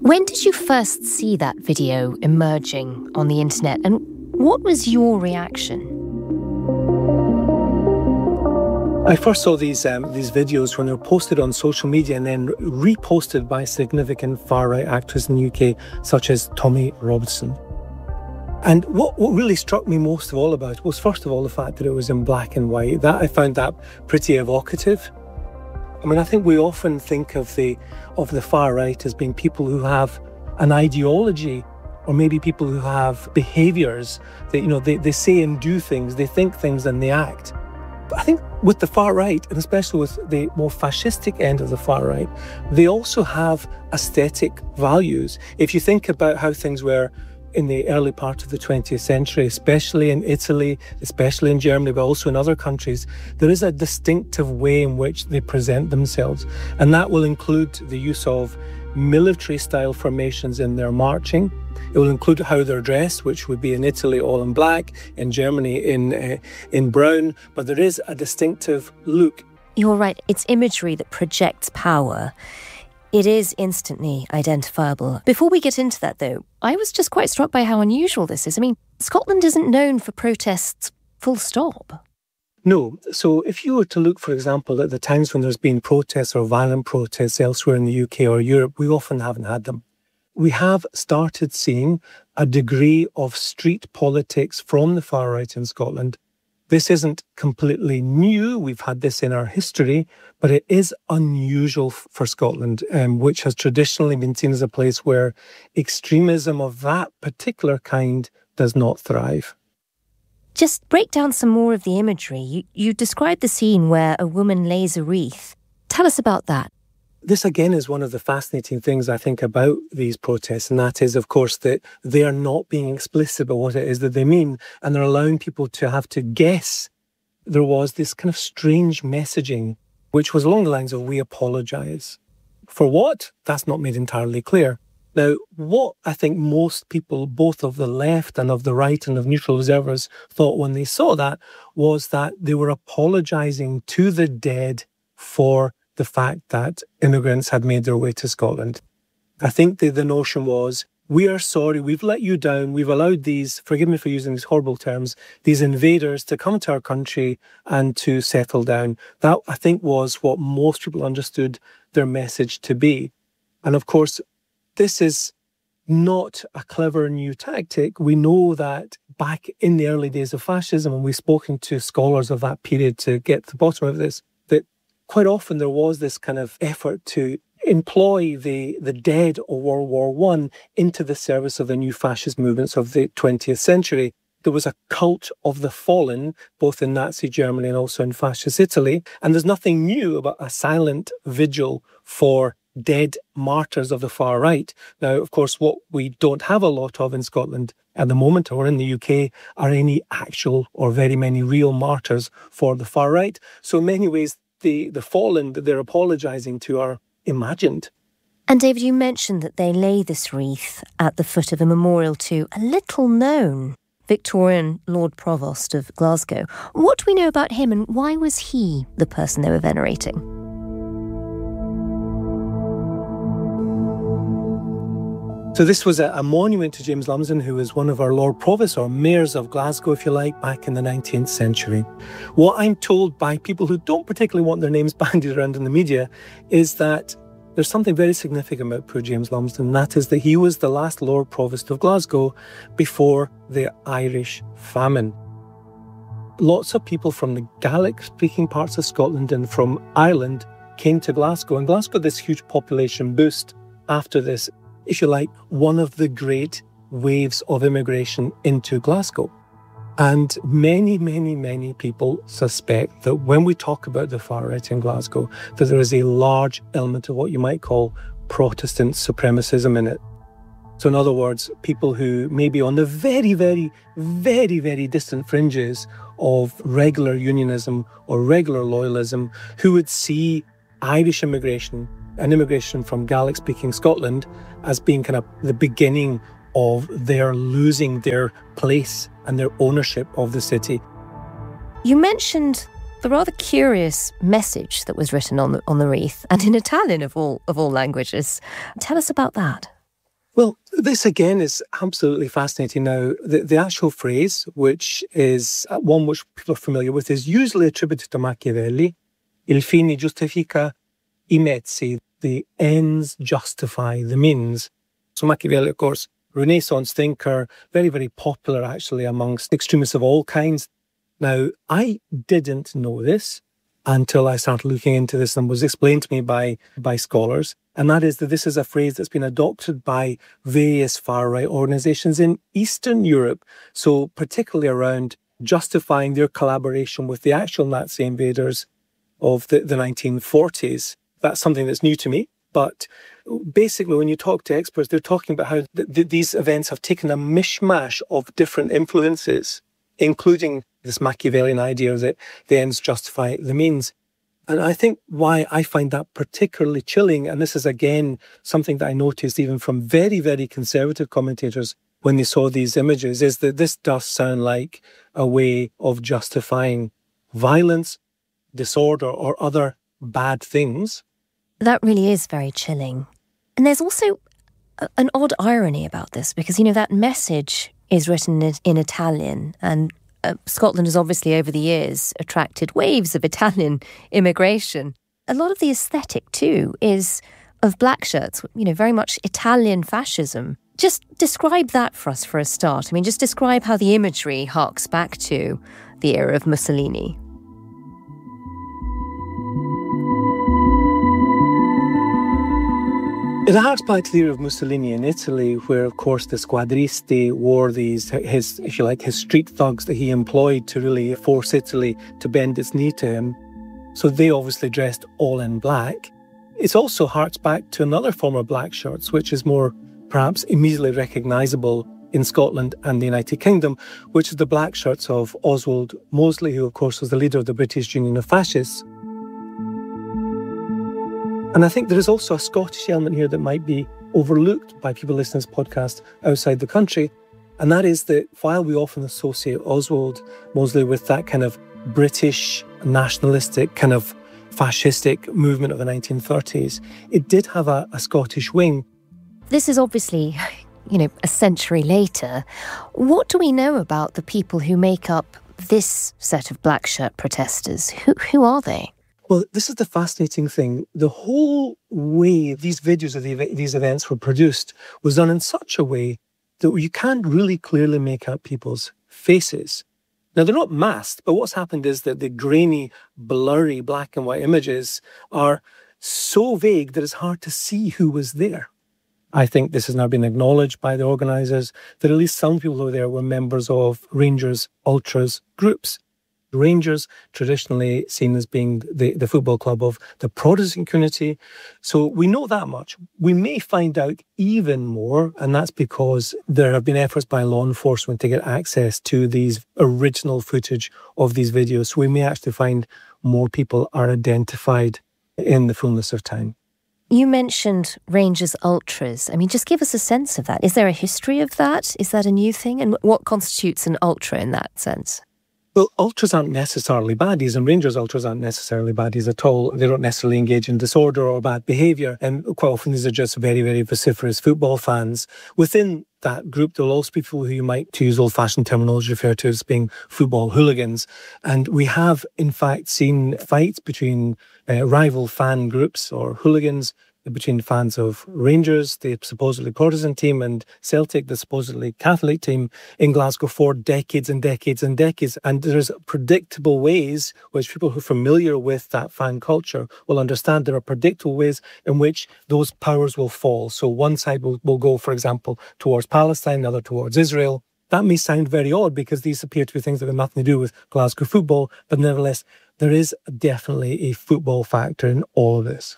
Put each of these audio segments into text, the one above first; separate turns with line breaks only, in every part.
When did you first see that video emerging on the internet, and what was your reaction?
I first saw these videos when they were posted on social media and then reposted by significant far-right actors in the UK, such as Tommy Robinson. And what really struck me most of all about it was, first of all, the fact that it was in black and white. That I found that pretty evocative. I mean, I think we often think of the far right as being people who have an ideology, or maybe people who have behaviours that, they say and do things, they think things and they act. But I think with the far right, and especially with the more fascistic end of the far right, they also have aesthetic values. If you think about how things were in the early part of the 20th century, especially in Italy, especially in Germany, but also in other countries, there is a distinctive way in which they present themselves. And that will include the use of military-style formations in their marching. It will include how they're dressed, which would be in Italy all in black, in Germany in brown, but there is a distinctive look.
You're right, it's imagery that projects power. It is instantly identifiable. Before we get into that, though, I was just quite struck by how unusual this is. I mean, Scotland isn't known for protests, full stop.
No. So if you were to look, for example, at the times when there's been protests or violent protests elsewhere in the UK or Europe, we often haven't had them. We have started seeing a degree of street politics from the far right in Scotland. This isn't completely new. We've had this in our history, but it is unusual for Scotland, which has traditionally been seen as a place where extremism of that particular kind does not thrive.
Just break down some more of the imagery. You described the scene where a woman lays a wreath. Tell us about that.
This, again, is one of the fascinating things I think about these protests, and that is, of course, that they are not being explicit about what it is that they mean, and they're allowing people to have to guess. There was this kind of strange messaging, which was along the lines of, we apologise. For what? That's not made entirely clear. Now, what I think most people, both of the left and of the right and of neutral observers, thought when they saw that was that they were apologising to the dead for the fact that immigrants had made their way to Scotland. I think the notion was, we are sorry, we've let you down, we've allowed these, forgive me for using these horrible terms, these invaders to come to our country and to settle down. That, I think, was what most people understood their message to be. And of course, this is not a clever new tactic. We know that back in the early days of fascism, and we've spoken to scholars of that period to get to the bottom of this, that quite often there was this kind of effort to employ the dead of World War I into the service of the new fascist movements of the 20th century. There was a cult of the fallen, both in Nazi Germany and also in fascist Italy. And there's nothing new about a silent vigil for dead martyrs of the far right. Now, of course, what we don't have a lot of in Scotland at the moment, or in the UK, are any actual or very many real martyrs for the far right. So in many ways, the fallen that they're apologising to are imagined.
And David, you mentioned that they lay this wreath at the foot of a memorial to a little-known Victorian Lord Provost of Glasgow. What do we know about him, and why was he the person they were venerating?
So this was a monument to James Lumsden, who was one of our Lord Provosts, or mayors of Glasgow, if you like, back in the 19th century. What I'm told by people who don't particularly want their names bandied around in the media is that there's something very significant about poor James Lumsden, and that is that he was the last Lord Provost of Glasgow before the Irish famine. Lots of people from the Gaelic-speaking parts of Scotland and from Ireland came to Glasgow, and Glasgow had this huge population boost after this, if you like, one of the great waves of immigration into Glasgow. And many, many, many people suspect that when we talk about the far right in Glasgow, that there is a large element of what you might call Protestant supremacism in it. So in other words, people who may be on the very, very, very, very distant fringes of regular unionism or regular loyalism, who would see Irish immigration and immigration from Gaelic-speaking Scotland as being kind of the beginning of their losing their place and their ownership of the city.
You mentioned the rather curious message that was written on the wreath, and in Italian of all languages. Tell us about that.
Well, this again is absolutely fascinating. Now, the actual phrase, which is one which people are familiar with, is usually attributed to Machiavelli. Il fine giustifica I mezzi. The ends justify the means. So Machiavelli, of course, Renaissance thinker, very, very popular actually amongst extremists of all kinds. Now, I didn't know this until I started looking into this and was explained to me by scholars. And that is that this is a phrase that's been adopted by various far-right organizations in Eastern Europe. So particularly around justifying their collaboration with the actual Nazi invaders of the 1940s. That's something that's new to me. But basically, when you talk to experts, they're talking about how these events have taken a mishmash of different influences, including this Machiavellian idea that the ends justify the means. And I think why I find that particularly chilling, and this is again something that I noticed even from very, very conservative commentators when they saw these images, is that this does sound like a way of justifying violence, disorder, or other bad things.
That really is very chilling. And there's also an odd irony about this because, that message is written in Italian, and Scotland has obviously over the years attracted waves of Italian immigration. A lot of the aesthetic too is of black shirts, very much Italian fascism. Just describe that for us for a start. Just describe how the imagery harks back to the era of Mussolini.
It harks back to the era of Mussolini in Italy, where, of course, the squadristi wore his street thugs that he employed to really force Italy to bend its knee to him. So they obviously dressed all in black. It also harks back to another form of black shirts, which is more perhaps immediately recognisable in Scotland and the United Kingdom, which is the black shirts of Oswald Mosley, who, of course, was the leader of the British Union of Fascists. And I think there is also a Scottish element here that might be overlooked by people listening to this podcast outside the country. And that is that while we often associate Oswald Mosley with that kind of British nationalistic kind of fascistic movement of the 1930s, it did have a Scottish wing.
This is obviously, a century later. What do we know about the people who make up this set of black shirt protesters? Who are they?
Well, this is the fascinating thing. The whole way these videos of these events were produced was done in such a way that you can't really clearly make out people's faces. Now, they're not masked, but what's happened is that the grainy, blurry black and white images are so vague that it's hard to see who was there. I think this has now been acknowledged by the organisers that at least some people who were there were members of Rangers Ultras groups. Rangers, traditionally seen as being the football club of the Protestant community. So we know that much. We may find out even more, and that's because there have been efforts by law enforcement to get access to these original footage of these videos. So we may actually find more people are identified in the fullness of time.
You mentioned Rangers Ultras. Just give us a sense of that. Is there a history of that? Is that a new thing? And what constitutes an ultra in that sense?
Well, ultras aren't necessarily baddies, and Rangers ultras aren't necessarily baddies at all. They don't necessarily engage in disorder or bad behaviour, and quite often these are just very, very vociferous football fans. Within that group, there will also be people who you might, to use old-fashioned terminology, refer to as being football hooligans. And we have, in fact, seen fights between rival fan groups or hooligans, between fans of Rangers, the supposedly Protestant team, and Celtic, the supposedly Catholic team, in Glasgow for decades and decades and decades. And there's predictable ways which people who are familiar with that fan culture will understand. There are predictable ways in which those powers will fall. So one side will go, for example, towards Palestine, the other towards Israel. That may sound very odd because these appear to be things that have nothing to do with Glasgow football, but nevertheless, there is definitely a football factor in all of this.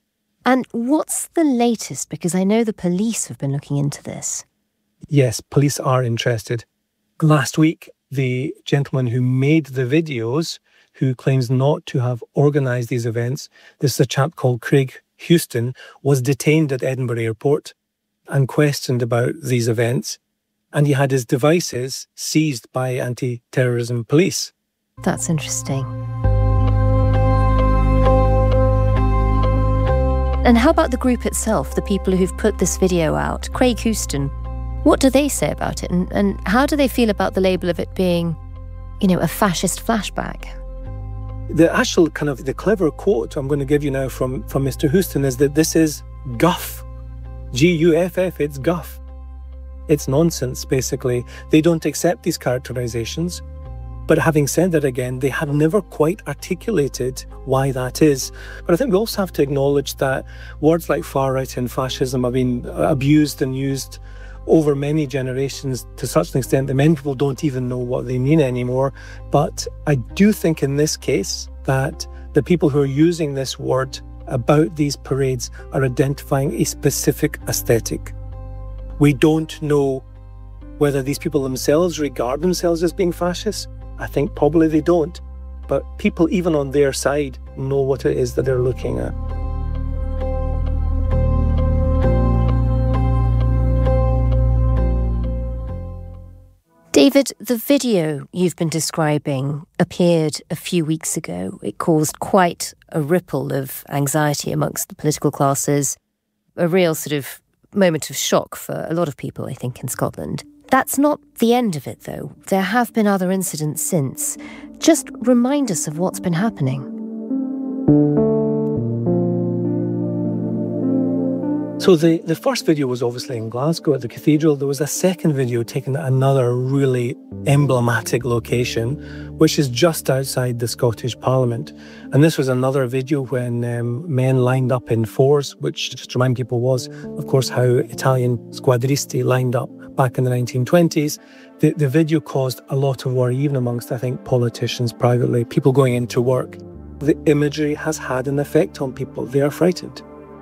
And what's the latest? Because I know the police have been looking into this.
Yes, police are interested. Last week, the gentleman who made the videos, who claims not to have organised these events, this is a chap called Craig Houston, was detained at Edinburgh Airport and questioned about these events. And he had his devices seized by anti-terrorism police.
That's interesting. And how about the group itself, the people who've put this video out? Craig Houston, what do they say about it? And how do they feel about the label of it being, a fascist flashback?
The actual the clever quote I'm going to give you now from Mr. Houston is that this is guff. G-U-F-F, it's guff. It's nonsense, basically. They don't accept these characterizations. But having said that again, they have never quite articulated why that is. But I think we also have to acknowledge that words like far-right and fascism have been abused and used over many generations to such an extent that many people don't even know what they mean anymore. But I do think in this case that the people who are using this word about these parades are identifying a specific aesthetic. We don't know whether these people themselves regard themselves as being fascist. I think probably they don't. But people even on their side know what it is that they're looking at.
David, the video you've been describing appeared a few weeks ago. It caused quite a ripple of anxiety amongst the political classes, a real sort of moment of shock for a lot of people, I think, in Scotland. That's not the end of it, though. There have been other incidents since. Just remind us of what's been happening.
So the first video was obviously in Glasgow at the cathedral. There was a second video taken at another really emblematic location, which is just outside the Scottish Parliament. And this was another video when men lined up in fours, which, just to remind people, was, of course, how Italian squadristi lined up back in the 1920s. The video caused a lot of worry, even amongst, I think, politicians privately, people going into work. The imagery has had an effect on people. They are frightened.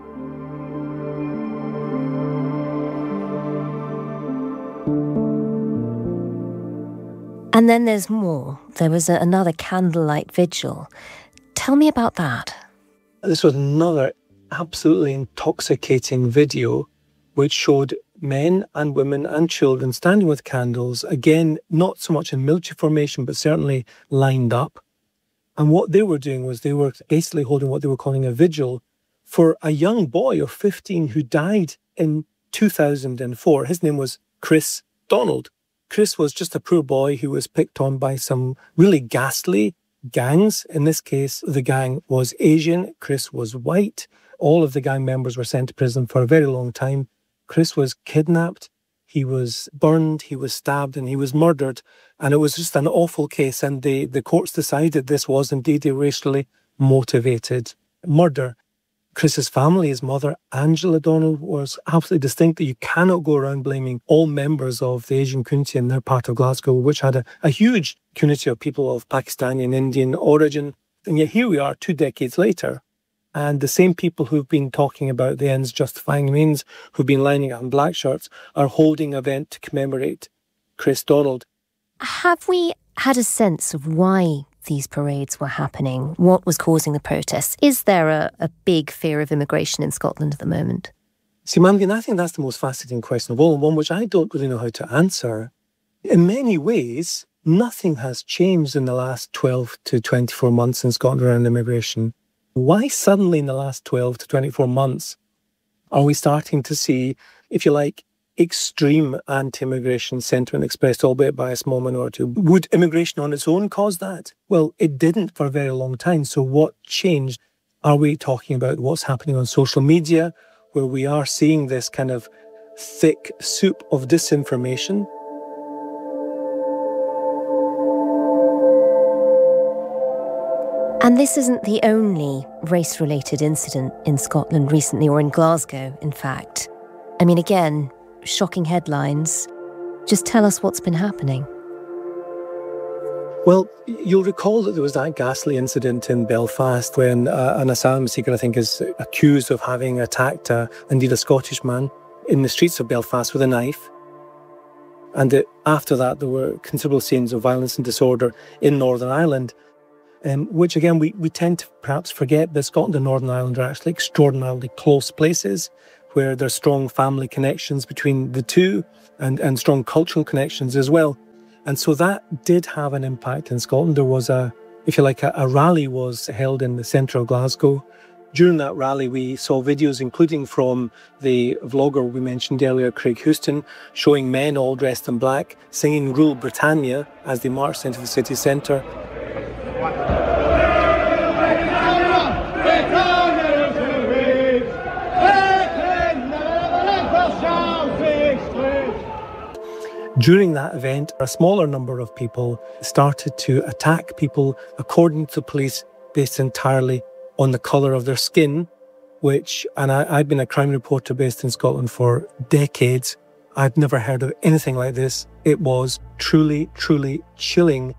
And then there's more. There was another candlelight vigil. Tell me about that.
This was another absolutely intoxicating video which showed men and women and children standing with candles, again, not so much in military formation, but certainly lined up. And what they were doing was they were basically holding what they were calling a vigil for a young boy of 15 who died in 2004. His name was Chris Donald. Chris was just a poor boy who was picked on by some really ghastly gangs. In this case, the gang was Asian. Chris was white. All of the gang members were sent to prison for a very long time. Chris was kidnapped. He was burned. He was stabbed and he was murdered. And it was just an awful case. And the courts decided this was indeed a racially motivated murder. Chris's family, his mother, Angela Donald, was absolutely distinct that you cannot go around blaming all members of the Asian community in their part of Glasgow, which had a huge community of people of Pakistani and Indian origin. And yet here we are 2 decades later, and the same people who've been talking about the ends justifying means, who've been lining up in black shirts, are holding an event to commemorate Chris Donald.
Have we had a sense of why these parades were happening? What was causing the protests? Is there a big fear of immigration in Scotland at the moment?
See, Manveen, I think that's the most fascinating question of all, and one which I don't really know how to answer. In many ways, nothing has changed in the last 12 to 24 months in Scotland around immigration. Why suddenly in the last 12 to 24 months are we starting to see, if you like, extreme anti-immigration sentiment expressed, albeit by a small minority? Would immigration on its own cause that? Well, it didn't for a very long time. So what changed? Are we talking about what's happening on social media, where we are seeing this kind of thick soup of disinformation?
And this isn't the only race-related incident in Scotland recently, or in Glasgow, in fact. I mean, again, shocking headlines. Just tell us what's been happening.
Well, you'll recall that there was that ghastly incident in Belfast when an asylum seeker, I think, is accused of having attacked, indeed, a Scottish man in the streets of Belfast with a knife. And after that, there were considerable scenes of violence and disorder in Northern Ireland, which, again, we tend to perhaps forget that Scotland and Northern Ireland are actually extraordinarily close places, where there's strong family connections between the two and strong cultural connections as well. And so that did have an impact in Scotland. There was a rally was held in the centre of Glasgow During that rally, we saw videos, including from the vlogger we mentioned earlier, Craig Houston, showing men all dressed in black, singing Rule Britannia as they marched into the city centre. During that event, a smaller number of people started to attack people, according to the police, based entirely on the colour of their skin, and I've been a crime reporter based in Scotland for decades. I've never heard of anything like this. It was truly, truly chilling.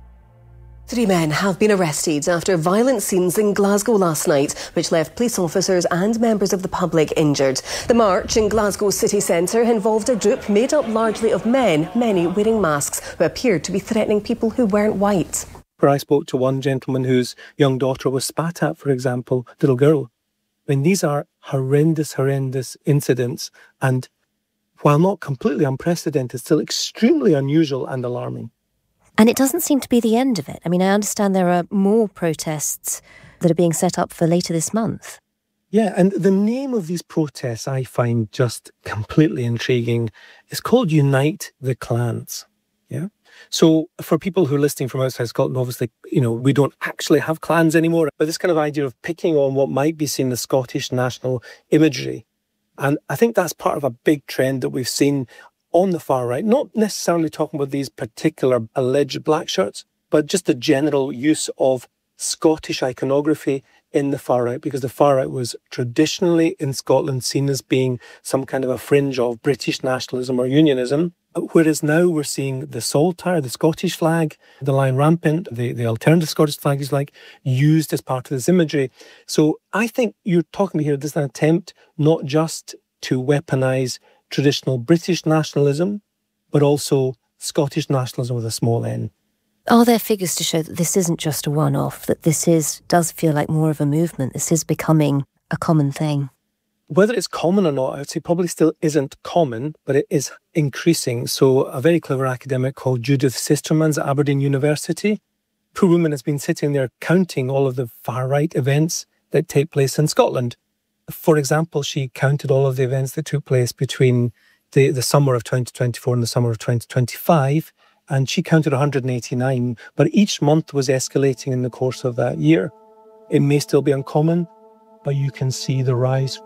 3 men have been arrested after violent scenes in Glasgow last night, which left police officers and members of the public injured. The march in Glasgow city centre involved a group made up largely of men, many wearing masks, who appeared to be threatening people who weren't white.
Where I spoke to one gentleman whose young daughter was spat at, for example, little girl. I mean, these are horrendous incidents, and while not completely unprecedented, still extremely unusual and alarming.
And it doesn't seem to be the end of it. I mean, I understand there are more protests that are being set up for later this month.
Yeah, and the name of these protests I find just completely intriguing. It's called Unite the Clans. Yeah. So for people who are listening from outside Scotland, obviously, we don't actually have clans anymore. But this kind of idea of picking on what might be seen as Scottish national imagery. And I think that's part of a big trend that we've seen on the far right, not necessarily talking about these particular alleged black shirts, but just the general use of Scottish iconography in the far right, because the far right was traditionally in Scotland seen as being some kind of a fringe of British nationalism or unionism. Whereas now we're seeing the saltire, the Scottish flag, the Lion Rampant, the alternative Scottish flag is used as part of this imagery. So I think you're talking here, there's an attempt not just to weaponise traditional British nationalism, but also Scottish nationalism with a small n.
Are there figures to show that this isn't just a one-off, that this does feel like more of a movement, this is becoming a common thing?
Whether it's common or not, I would say probably still isn't common, but it is increasing. So a very clever academic called Judith Sistermans at Aberdeen University, poor woman has been sitting there counting all of the far-right events that take place in Scotland. For example, she counted all of the events that took place between the summer of 2024 and the summer of 2025, and she counted 189, but each month was escalating in the course of that year. It may still be uncommon, but you can see the rise.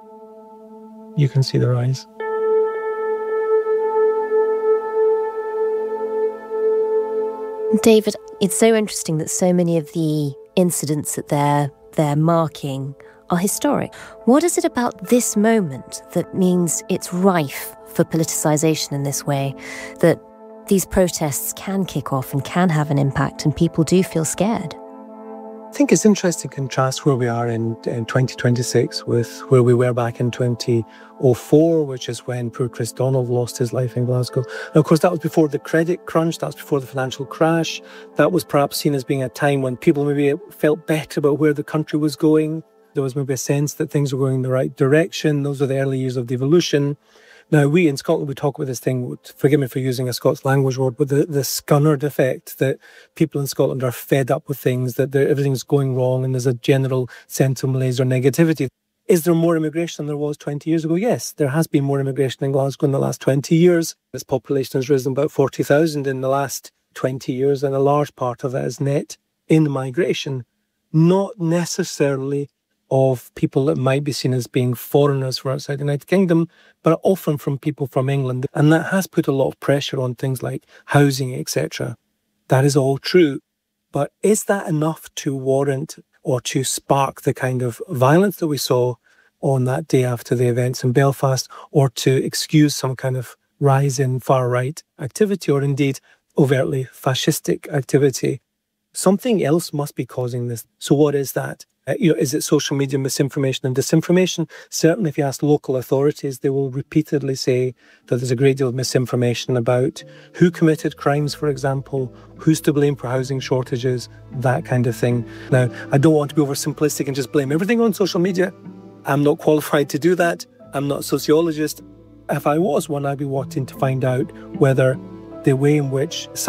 You can see the rise.
David, it's so interesting that so many of the incidents that they're marking are historic. What is it about this moment that means it's rife for politicisation in this way, that these protests can kick off and can have an impact and people do feel scared?
I think it's interesting to contrast where we are in 2026 with where we were back in 2004, which is when poor Chris Donald lost his life in Glasgow. And of course, that was before the credit crunch, that was before the financial crash. That was perhaps seen as being a time when people maybe felt better about where the country was going. There was maybe a sense that things were going in the right direction. Those were the early years of devolution. Now, we in Scotland, we talk about this thing, forgive me for using a Scots language word, but the scunnered effect, that people in Scotland are fed up with things, that everything's going wrong and there's a general sense of malaise or negativity. Is there more immigration than there was 20 years ago? Yes, there has been more immigration in Glasgow in the last 20 years. Its population has risen about 40,000 in the last 20 years, and a large part of that is net in migration, not necessarily of people that might be seen as being foreigners from outside the United Kingdom, but often from people from England. And that has put a lot of pressure on things like housing, etc. That is all true. But is that enough to warrant or to spark the kind of violence that we saw on that day after the events in Belfast, or to excuse some kind of rise in far-right activity, or indeed overtly fascistic activity? Something else must be causing this. So what is that? Is it social media misinformation and disinformation? Certainly, if you ask local authorities, they will repeatedly say that there's a great deal of misinformation about who committed crimes, for example, who's to blame for housing shortages, that kind of thing. Now, I don't want to be oversimplistic and just blame everything on social media. I'm not qualified to do that. I'm not a sociologist. If I was one, I'd be wanting to find out whether the way in which